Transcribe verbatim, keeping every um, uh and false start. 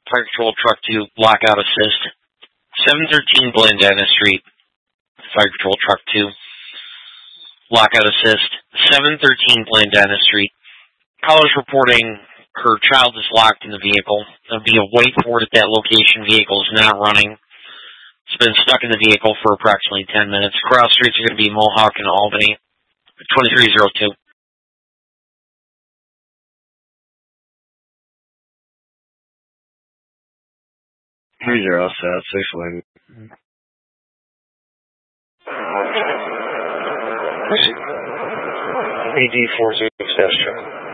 Fire Patrol Truck two, Lockout Assist. seven thirteen Blandana Street, Fire Patrol Truck two, Lockout Assist. seven thirteen Blandana Street. Caller's reporting her child is locked in the vehicle. There'll be a white Ford at that location. Vehicle is not running. It's been stuck in the vehicle for approximately ten minutes. Cross streets are going to be Mohawk and Albany. twenty-three oh two. Here's your all set, six one. A D four zero Astro.